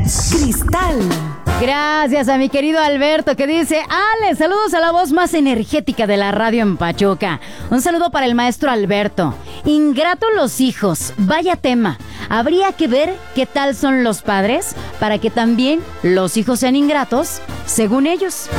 Cristal. Gracias a mi querido Alberto que dice: Ale, saludos a la voz más energética de la radio en Pachuca. Un saludo para el maestro Alberto. Ingratos los hijos, vaya tema. Habría que ver qué tal son los padres para que también los hijos sean ingratos según ellos.